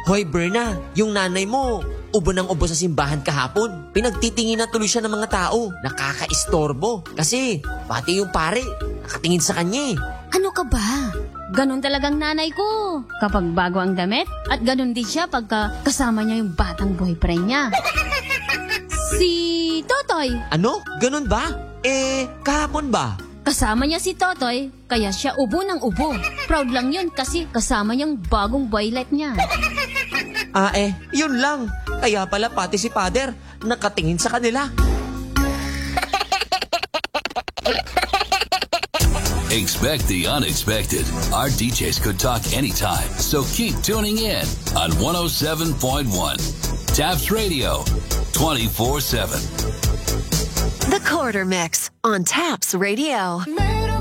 Hoy Berna, yung nanay mo, ubo ng ubo sa simbahan kahapon. Pinagtitingin na tuloy siya ng mga tao. Nakaka-istorbo. Kasi, pati yung pare, nakatingin sa kanya eh. Ano ka ba? Ganon talagang nanay ko. Kapag bago ang damit, at ganon din siya pagka kasama niya yung batang boyfriend niya. Si Totoy. Ano? Ganun ba? Kahapon ba? Kasama niya si Totoy, kaya siya ubo ng ubo. Proud lang yun kasi kasama niyang bagong boylet niya. Yun lang. Kaya pala pati si Father, nakatingin sa kanila. Expect the unexpected. Our DJs could talk anytime, so keep tuning in on 107.1 Taps Radio 24/7. The Quarter Mix on Taps Radio.